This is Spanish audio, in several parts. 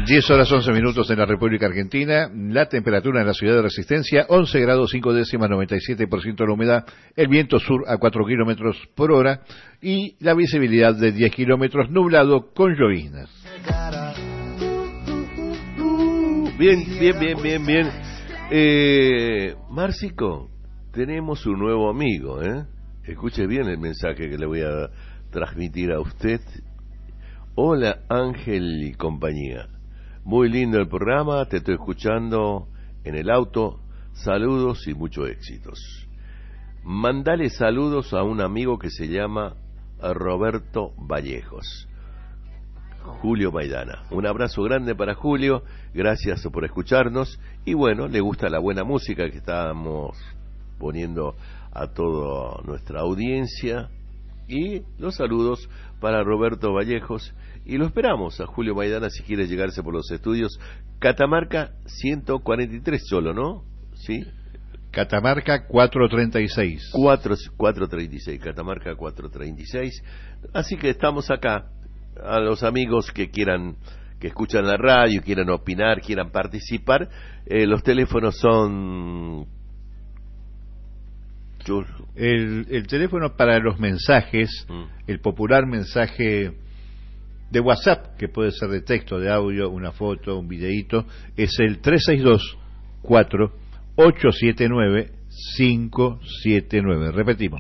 10 horas 11 minutos en la República Argentina, la temperatura en la ciudad de Resistencia, 11 grados 5 décimas, 97% la humedad, el viento sur a 4 kilómetros por hora y la visibilidad de 10 kilómetros, nublado con lloviznas. Bien. Márcico, tenemos un nuevo amigo, ¿eh? Escuche bien el mensaje que le voy a transmitir a usted. Hola Ángel y compañía, muy lindo el programa, te estoy escuchando en el auto, saludos y muchos éxitos. Mandale saludos a un amigo que se llama Roberto Vallejos, Julio Maidana. Un abrazo grande para Julio, gracias por escucharnos y bueno, le gusta la buena música que estamos poniendo a toda nuestra audiencia. Y los saludos para Roberto Vallejos y lo esperamos a Julio Maidana si quiere llegarse por los estudios. Catamarca 143 solo, ¿no? ¿Sí? Catamarca 436. 436, Catamarca 436. Así que estamos acá. A los amigos que quieran, que escuchan la radio, quieran opinar, quieran participar, los teléfonos son... El teléfono para los mensajes, el popular mensaje de WhatsApp, que puede ser de texto, de audio, una foto, un videíto, es el 362-4879-579. Repetimos,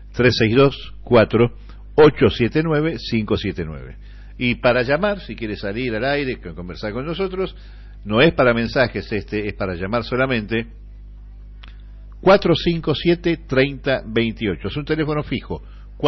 362-4879-579. Y para llamar, si quiere salir al aire, conversar con nosotros, no es para mensajes, es para llamar solamente. 457-3028. Es un teléfono fijo.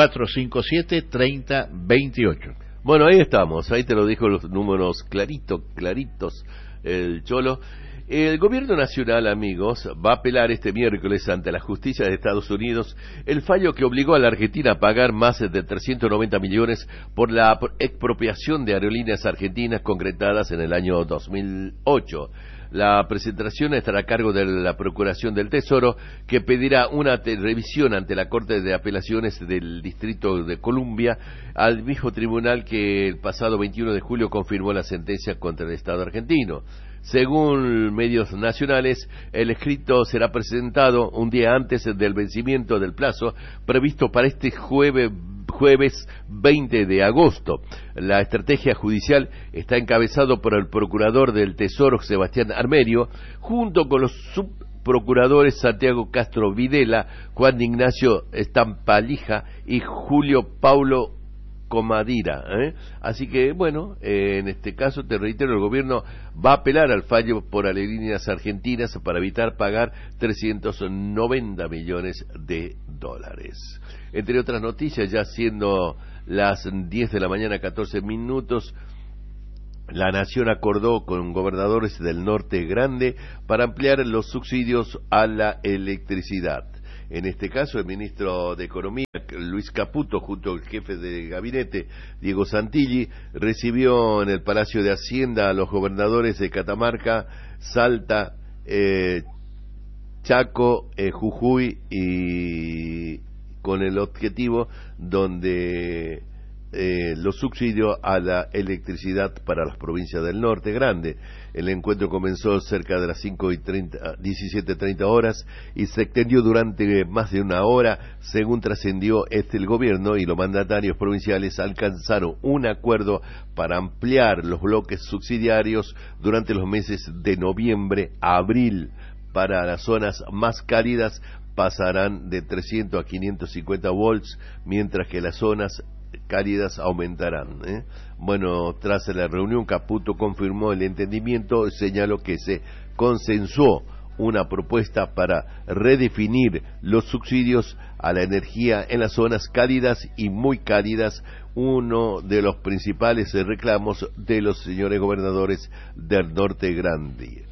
457-3028. Bueno, ahí estamos. Ahí te lo dijo los números claritos el Cholo. El gobierno nacional, amigos, va a apelar este miércoles ante la justicia de Estados Unidos el fallo que obligó a la Argentina a pagar más de 390 millones por la expropiación de aerolíneas argentinas concretadas en el año 2008. La presentación estará a cargo de la Procuración del Tesoro, que pedirá una revisión ante la Corte de Apelaciones del Distrito de Columbia, al mismo tribunal que el pasado 21 de julio confirmó la sentencia contra el Estado argentino. Según medios nacionales, el escrito será presentado un día antes del vencimiento del plazo previsto para este jueves 20 de agosto. La estrategia judicial está encabezado por el procurador del Tesoro, Sebastián Armerio, junto con los subprocuradores Santiago Castro Videla, Juan Ignacio Estampalija y Julio Paulo Comadira, Así que, bueno, en este caso, te reitero, el gobierno va a apelar al fallo por aerolíneas argentinas para evitar pagar 390 millones de dólares. Entre otras noticias, ya siendo las 10 de la mañana, 14 minutos, la Nación acordó con gobernadores del Norte Grande para ampliar los subsidios a la electricidad. En este caso, el ministro de Economía, Luis Caputo, junto al jefe de gabinete, Diego Santilli, recibió en el Palacio de Hacienda a los gobernadores de Catamarca, Salta, Chaco, Jujuy, y con el objetivo donde los subsidios a la electricidad para las provincias del Norte Grande. El encuentro comenzó cerca de las 17:30 horas y se extendió durante más de una hora. Según trascendió el gobierno y los mandatarios provinciales alcanzaron un acuerdo para ampliar los bloques subsidiarios durante los meses de noviembre a abril. Para las zonas más cálidas pasarán de 300 a 550 volts, mientras que las zonas cálidas aumentarán. Bueno, tras la reunión, Caputo confirmó el entendimiento y señaló que se consensuó una propuesta para redefinir los subsidios a la energía en las zonas cálidas y muy cálidas, uno de los principales reclamos de los señores gobernadores del Norte Grande.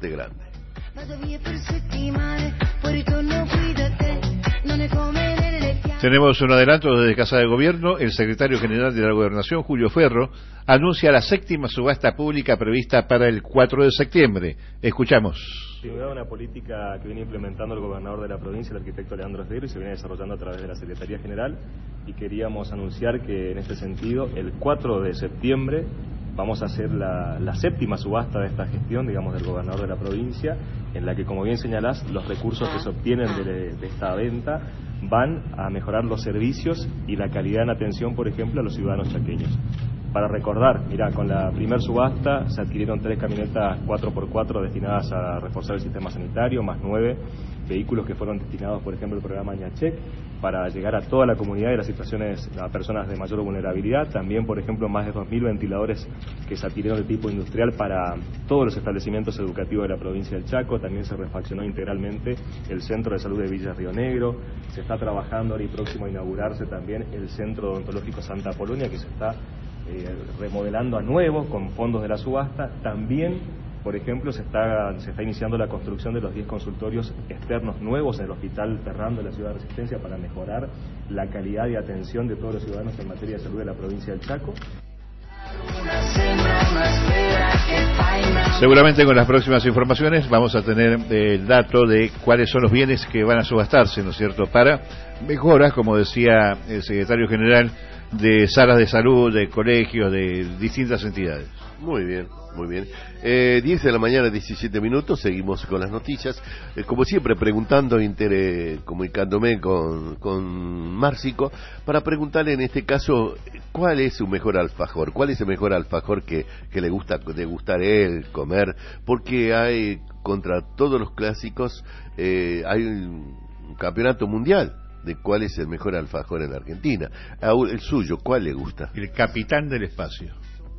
Tenemos un adelanto desde Casa de Gobierno. El secretario general de la Gobernación, Julio Ferro, anuncia la 7ª subasta pública prevista para el 4 de septiembre. Escuchamos. Una política que viene implementando el gobernador de la provincia, el arquitecto Leandro Esdero, y se viene desarrollando a través de la Secretaría General, y queríamos anunciar que en este sentido el 4 de septiembre vamos a hacer la séptima subasta de esta gestión, digamos, del gobernador de la provincia, en la que, como bien señalás, los recursos que se obtienen de esta venta van a mejorar los servicios y la calidad en atención, por ejemplo, a los ciudadanos chaqueños. Para recordar, mira, con la primer subasta se adquirieron 3 camionetas 4x4 destinadas a reforzar el sistema sanitario, más 9 vehículos que fueron destinados, por ejemplo, al programa Ñachec, para llegar a toda la comunidad y las situaciones a personas de mayor vulnerabilidad. También, por ejemplo, más de 2.000 ventiladores que se adquirieron de tipo industrial para todos los establecimientos educativos de la provincia del Chaco. También se refaccionó integralmente el Centro de Salud de Villa Río Negro. Se está trabajando ahora y próximo a inaugurarse también el Centro Odontológico Santa Apolonia, que se está remodelando a nuevo con fondos de la subasta. También, por ejemplo, se está iniciando la construcción de los 10 consultorios externos nuevos en el Hospital Terrán de la Ciudad de Resistencia para mejorar la calidad de atención de todos los ciudadanos en materia de salud de la provincia del Chaco. Seguramente con las próximas informaciones vamos a tener el dato de cuáles son los bienes que van a subastarse, ¿no es cierto?, para mejoras, como decía el secretario general, de salas de salud, de colegios, de distintas entidades. Muy bien, muy bien. 10 de la mañana, 17 minutos, seguimos con las noticias. Como siempre, preguntando, comunicándome con Márcico, para preguntarle en este caso, ¿cuál es su mejor alfajor? ¿Cuál es el mejor alfajor que le gusta degustar él, comer? Porque hay, contra todos los clásicos, hay un campeonato mundial de cuál es el mejor alfajor en la Argentina. El suyo, ¿cuál le gusta? El Capitán del Espacio.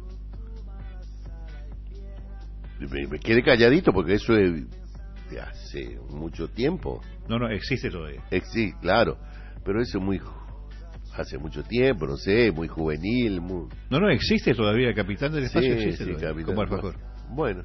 Me quedé calladito porque eso es de hace mucho tiempo. No, existe todavía. Sí, claro, pero eso es hace mucho tiempo, no sé, muy juvenil. No, existe todavía el Capitán del Espacio, sí, existe todavía, como alfajor. Bueno.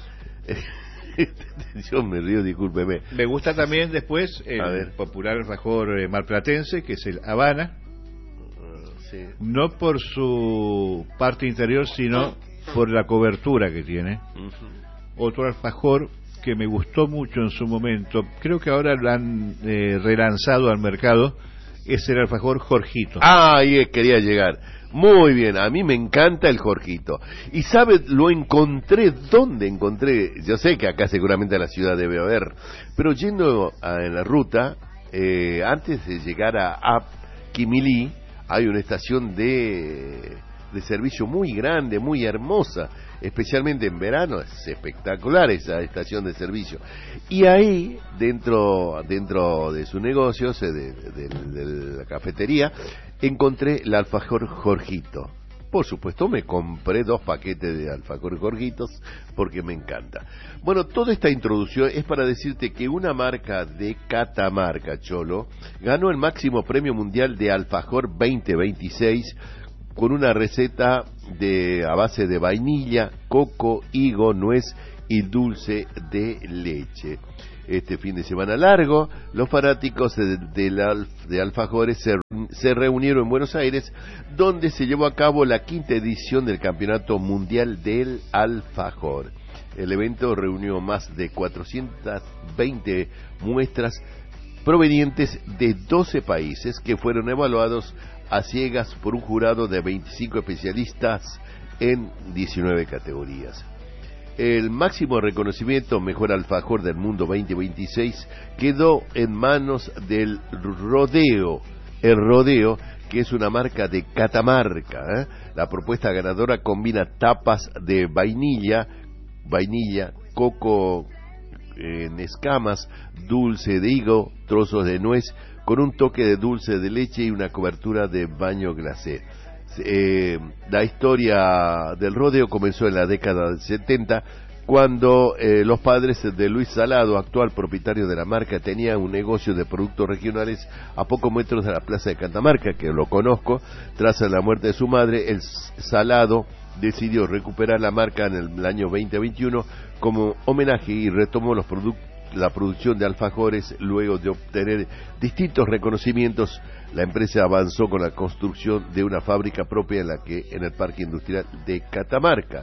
Yo me río, discúlpeme. Me gusta también después el popular alfajor marplatense, que es el Habana. Sí. No por su parte interior, sino por la cobertura que tiene. Otro alfajor que me gustó mucho en su momento, creo que ahora lo han relanzado al mercado, es el alfajor Jorgito. Ahí quería llegar. Muy bien, a mí me encanta el Jorgito. Y sabe, lo encontré, ¿dónde encontré? Yo sé que acá seguramente en la ciudad debe haber, pero yendo en la ruta, antes de llegar a Quimilí, hay una estación de servicio muy grande, muy hermosa, especialmente en verano, es espectacular esa estación de servicio. Y ahí, dentro de su negocio, de la cafetería, encontré el alfajor Jorgito. Por supuesto, me compré 2 paquetes de alfajor Jorgitos porque me encanta. Bueno, toda esta introducción es para decirte que una marca de Catamarca, Cholo, ganó el máximo premio mundial de alfajor 2026 con una receta a base de vainilla, coco, higo, nuez y dulce de leche. Este fin de semana largo, los fanáticos de alfajores se reunieron en Buenos Aires, donde se llevó a cabo la 5ª edición del Campeonato Mundial del Alfajor. El evento reunió más de 420 muestras provenientes de 12 países que fueron evaluados a ciegas por un jurado de 25 especialistas en 19 categorías. El máximo reconocimiento Mejor Alfajor del Mundo 2026 quedó en manos del Rodeo. El Rodeo, que es una marca de Catamarca. La propuesta ganadora combina tapas de vainilla, coco en escamas, dulce de higo, trozos de nuez, con un toque de dulce de leche y una cobertura de baño glacé. La historia del rodeo comenzó en la década del 70, cuando los padres de Luis Salado, actual propietario de la marca, tenían un negocio de productos regionales a pocos metros de la plaza de Catamarca, que lo conozco. Tras la muerte de su madre, el Salado decidió recuperar la marca en el año 2021 como homenaje y retomó la producción de alfajores. Luego de obtener distintos reconocimientos, la empresa avanzó con la construcción de una fábrica propia en el Parque Industrial de Catamarca.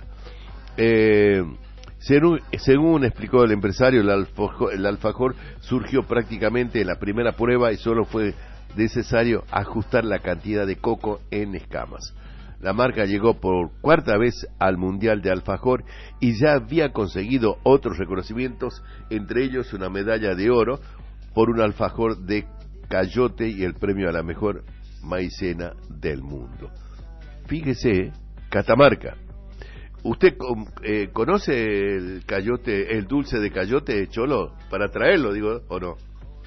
Según explicó el empresario, el alfajor surgió prácticamente en la primera prueba y solo fue necesario ajustar la cantidad de coco en escamas. La marca llegó por cuarta vez al Mundial de Alfajor y ya había conseguido otros reconocimientos, entre ellos una medalla de oro por un alfajor de cayote y el premio a la mejor maicena del mundo. Fíjese, Catamarca. ¿Usted conoce el cayote, el dulce de cayote, Cholo? Para traerlo, digo, ¿o no?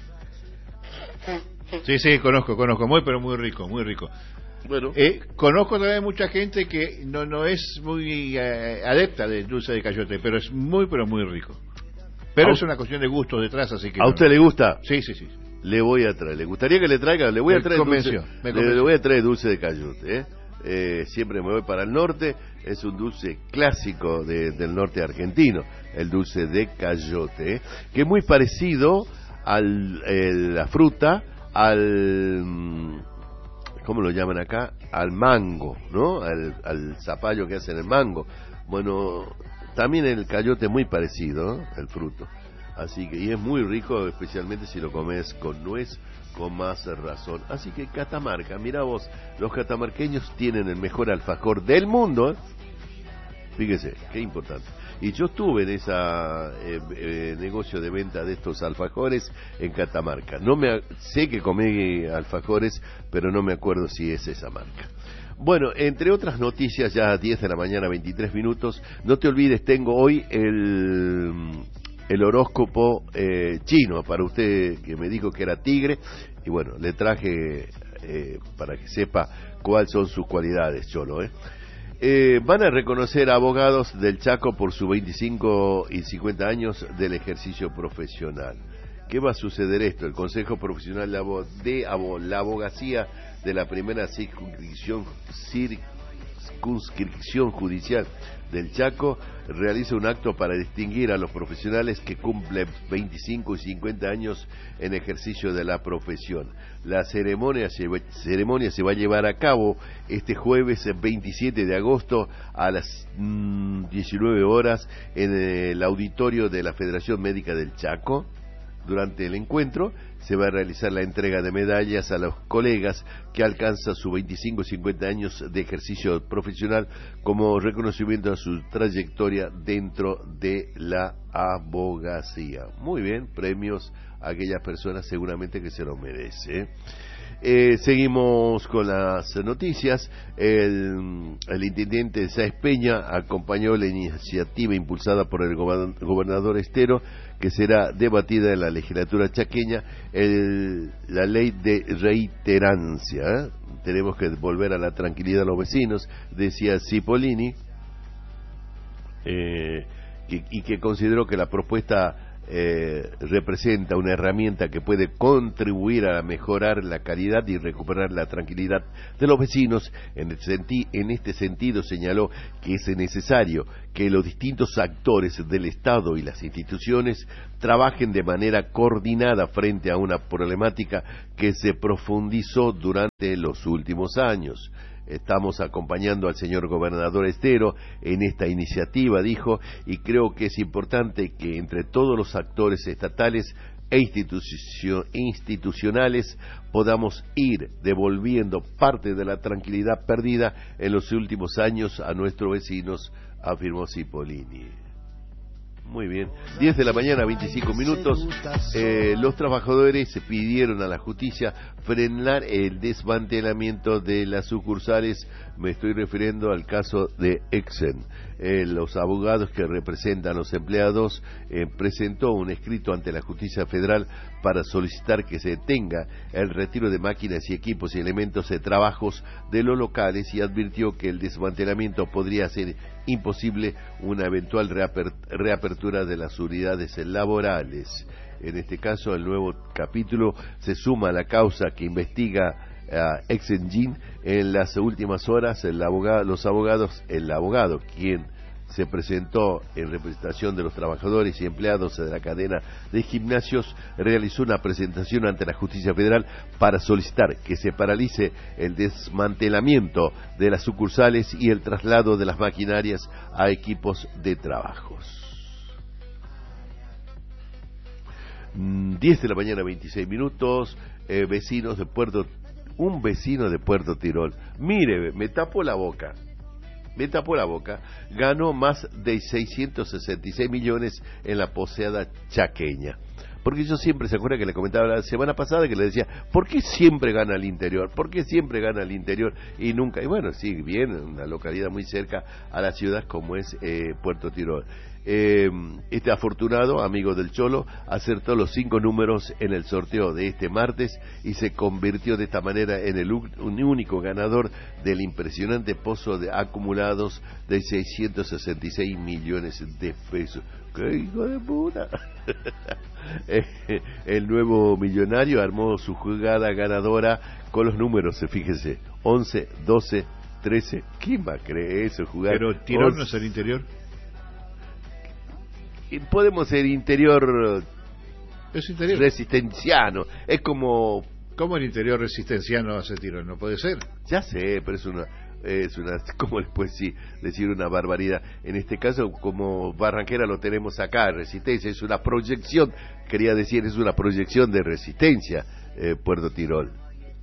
Sí, conozco, muy, pero muy rico, muy rico. Bueno. Conozco también mucha gente que no es muy adepta del dulce de cayote, pero es muy, pero muy rico. Pero es una cuestión de gusto detrás, así que... ¿A usted le gusta? Sí. Le voy a traer. ¿Le gustaría que le traiga? Le voy a traer le voy a traer dulce de cayote, siempre me voy para el norte. Es un dulce clásico del norte argentino, el dulce de cayote, que es muy parecido a la fruta, ¿cómo lo llaman acá? Al mango, ¿no? Al zapallo que hacen el mango. Bueno, también el cayote es muy parecido, ¿no? El fruto. Así que, y es muy rico, especialmente si lo comes con nuez, con más razón. Así que Catamarca, mira vos, los catamarqueños tienen el mejor alfajor del mundo, ¿eh? Fíjese, qué importante. Y yo estuve en ese negocio de venta de estos alfajores en Catamarca. Sé que comí alfajores, pero no me acuerdo si es esa marca. Bueno, entre otras noticias, ya a 10 de la mañana, 23 minutos, no te olvides, tengo hoy el horóscopo chino, para usted que me dijo que era tigre, y bueno, le traje para que sepa cuáles son sus cualidades, Cholo, van a reconocer a abogados del Chaco por sus 25 y 50 años del ejercicio profesional. ¿Qué va a suceder esto? El Consejo Profesional de la Abogacía de la primera circunscripción judicial del Chaco realiza un acto para distinguir a los profesionales que cumplen 25 y 50 años en ejercicio de la profesión. La ceremonia se va a llevar a cabo este jueves 27 de agosto a las 19 horas en el auditorio de la Federación Médica del Chaco. Durante el encuentro se va a realizar la entrega de medallas a los colegas que alcanzan sus 25 y 50 años de ejercicio profesional como reconocimiento a su trayectoria dentro de la abogacía. Muy bien, premios a aquellas personas seguramente que se lo merece. Seguimos con las noticias. El intendente Sáez Peña acompañó la iniciativa impulsada por el gobernador Estero, que será debatida en la legislatura chaqueña, la ley de reiterancia. Tenemos que volver a la tranquilidad a los vecinos, decía Cipollini, y que consideró que la propuesta representa una herramienta que puede contribuir a mejorar la calidad y recuperar la tranquilidad de los vecinos. En este sentido señaló que es necesario que los distintos actores del Estado y las instituciones trabajen de manera coordinada frente a una problemática que se profundizó durante los últimos años. Estamos acompañando al señor gobernador Estero en esta iniciativa, dijo, y creo que es importante que entre todos los actores estatales e institucionales podamos ir devolviendo parte de la tranquilidad perdida en los últimos años a nuestros vecinos, afirmó Cipollini. Muy bien, 10 de la mañana, 25 minutos. Los trabajadores pidieron a la justicia frenar el desmantelamiento de las sucursales. Me estoy refiriendo al caso de Exxon. Los abogados que representan a los empleados presentó un escrito ante la Justicia Federal para solicitar que se detenga el retiro de máquinas y equipos y elementos de trabajos de los locales, y advirtió que el desmantelamiento podría hacer imposible una eventual reapertura de las unidades laborales. En este caso, el nuevo capítulo se suma a la causa que investiga Exxon. En las últimas horas, el abogado, quien se presentó en representación de los trabajadores y empleados de la cadena de gimnasios, realizó una presentación ante la Justicia Federal para solicitar que se paralice el desmantelamiento de las sucursales y el traslado de las maquinarias a equipos de trabajos. 10 de la mañana, 26 minutos. Vecinos de Puerto un vecino de Puerto Tirol, mire, me tapó la boca, ganó más de 666 millones en la poseada chaqueña. Porque yo siempre, se acuerda que le comentaba la semana pasada que le decía, ¿por qué siempre gana el interior? ¿Por qué siempre gana el interior y nunca? Y bueno, sí, bien, una localidad muy cerca a la ciudad como es Puerto Tirol. Este afortunado, amigo del Cholo, acertó los 5 números en el sorteo de este martes y se convirtió de esta manera en el único ganador del impresionante pozo de acumulados de 666 millones de pesos. ¡Qué hijo de puta! El nuevo millonario armó su jugada ganadora con los números, fíjese, 11, 12, 13. ¿Quién va a creer eso? Jugar. Pero Tirol no es el interior. Podemos ser interior, Es interior. resistenciano. Es como... ¿Cómo el interior resistenciano hace Tirol? No puede ser. Ya sé, pero es una ¿cómo les puedo decir una barbaridad? En este caso, como Barranquera lo tenemos acá, Resistencia, es una proyección, quería decir, es una proyección de Resistencia, Puerto Tirol,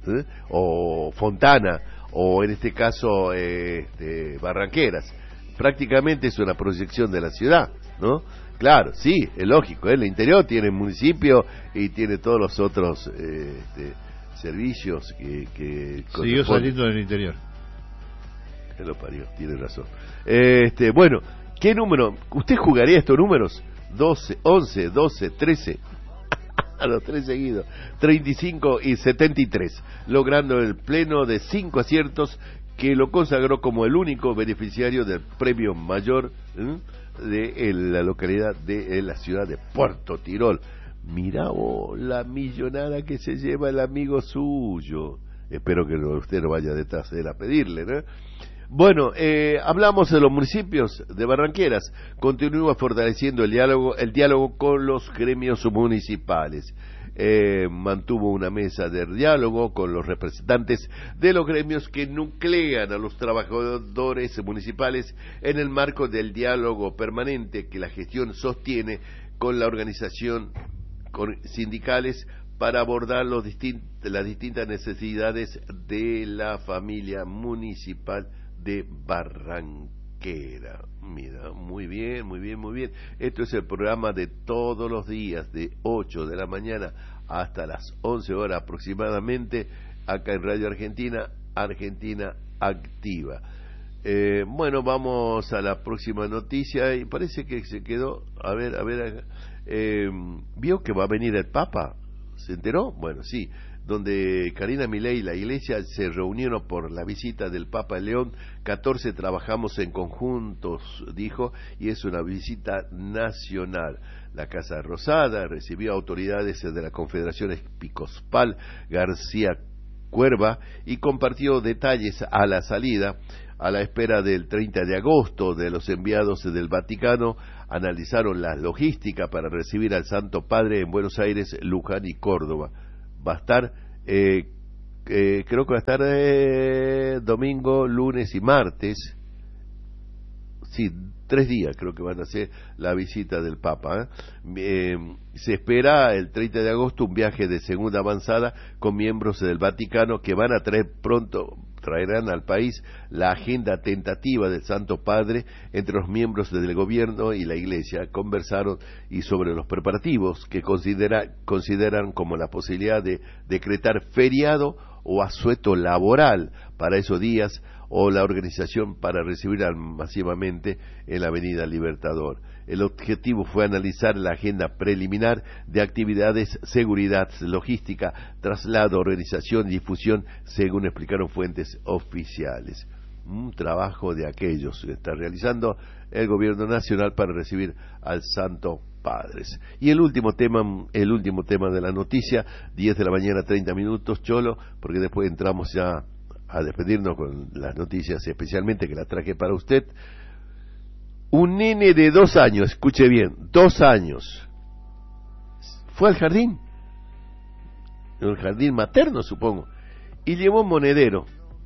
o Fontana, o en este caso, Barranqueras. Prácticamente es una proyección de la ciudad, ¿no? Claro, sí, es lógico, el interior tiene municipio y tiene todos los otros servicios que siguió saliendo del interior. Que lo parió, tiene razón. Bueno, ¿qué número? ¿Usted jugaría estos números? 12, 11, 12, 13. A los 3 seguidos. 35 y 73. Logrando el pleno de 5 aciertos que lo consagró como el único beneficiario del premio mayor de la localidad de la ciudad de Puerto Tirol. Mirá vos la millonada que se lleva el amigo suyo. Espero que usted no vaya detrás de él a pedirle, ¿no? Bueno, hablamos de los municipios de Barranqueras. Continúa fortaleciendo el diálogo con los gremios municipales. Mantuvo una mesa de diálogo con los representantes de los gremios que nuclean a los trabajadores municipales en el marco del diálogo permanente que la gestión sostiene con la organización sindicales para abordar las distintas necesidades de la familia municipal de Barranquera. Mira, muy bien, muy bien, muy bien. Esto es el programa de todos los días, de 8 de la mañana hasta las 11 horas aproximadamente, acá en Radio Argentina, Argentina Activa. Bueno, vamos a la próxima noticia y parece que se quedó, a ver, ¿vio que va a venir el Papa? ¿Se enteró? Bueno, sí, donde Karina Milei y la Iglesia se reunieron por la visita del Papa León XIV, trabajamos en conjuntos, dijo, y es una visita nacional. La Casa Rosada recibió autoridades de la Confederación Episcopal García Cuerva y compartió detalles a la salida. A la espera del 30 de agosto, de los enviados del Vaticano analizaron la logística para recibir al Santo Padre en Buenos Aires, Luján y Córdoba. Va a estar, creo que va a estar domingo, lunes y martes. Sí, 3 días creo que van a ser la visita del Papa. Se espera el 30 de agosto un viaje de segunda avanzada con miembros del Vaticano que van a traerán al país la agenda tentativa del Santo Padre. Entre los miembros del gobierno y la Iglesia conversaron y sobre los preparativos que consideran como la posibilidad de decretar feriado o asueto laboral para esos días o la organización para recibir masivamente en la Avenida Libertador. El objetivo fue analizar la agenda preliminar de actividades, seguridad, logística, traslado, organización y difusión, según explicaron fuentes oficiales. Un trabajo de aquellos que está realizando el gobierno nacional para recibir al Santo Padre. Y el último tema de la noticia, 10 de la mañana, 30 minutos, Cholo, porque después entramos ya a despedirnos con las noticias, especialmente que la traje para usted. Un nene de 2 años, escuche bien, 2 años, fue al jardín, el jardín materno supongo, y llevó un monedero,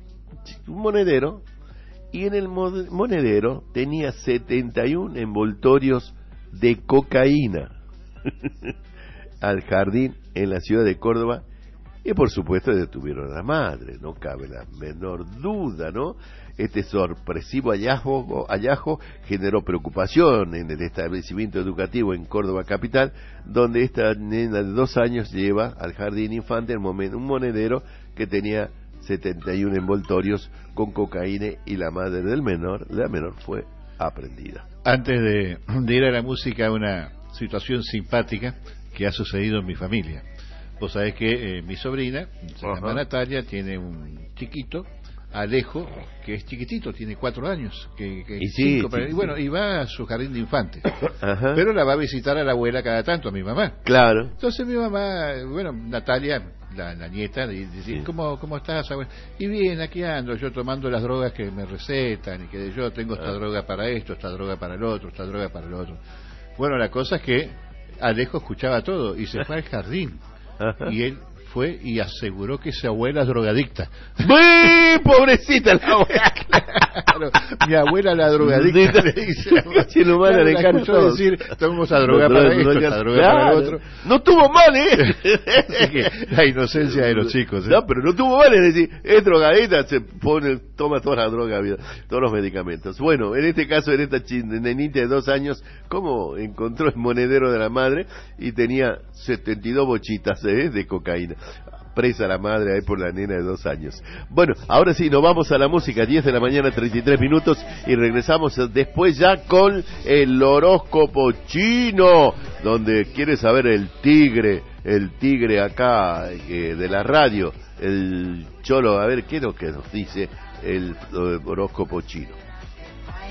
y en el monedero tenía 71 envoltorios de cocaína al jardín en la ciudad de Córdoba, Y por supuesto detuvieron a la madre, no cabe la menor duda, ¿no? Este sorpresivo hallazgo generó preocupación en el establecimiento educativo en Córdoba capital, donde esta nena de 2 años lleva al jardín infante un monedero que tenía 71 envoltorios con cocaína, y la madre la menor fue aprendida. Antes de ir a la música, una situación simpática que ha sucedido en mi familia. Vos sabés que mi sobrina, se llama Natalia, tiene un chiquito, Alejo, que es chiquitito, tiene 4 años, y va a su jardín de infantes. Pero la va a visitar a la abuela cada tanto, a mi mamá. Claro. Entonces mi mamá, Natalia, la nieta, dice, ¿cómo estás, abuela? Y bien, aquí ando, yo tomando las drogas que me recetan, y que yo tengo esta droga para esto, esta droga para el otro, esta droga para el otro. Bueno, la cosa es que Alejo escuchaba todo y se fue al jardín. Y él fue y aseguró que su abuela es drogadicta. ¡Uy, pobrecita la abuela! Claro, mi abuela la drogadicta, le dice. Claro, la escuchó decir, tomo esa droga para esto, esta droga para el otro. No tuvo mal, ¿eh? Así que la inocencia de los chicos. No, pero no tuvo mal, es decir, es drogadicta, toma toda la droga, todos los medicamentos. Bueno, en este caso, en esta nenita de 2 años, ¿cómo encontró el monedero de la madre? Y tenía 72 bochitas de cocaína. Presa la madre ahí por la nena de 2 años. Bueno, ahora sí, nos vamos a la música, 10 de la mañana, 33 minutos, y regresamos después ya con el horóscopo chino, donde quiere saber el tigre acá de la radio, el Cholo, a ver qué es lo que nos dice el horóscopo chino.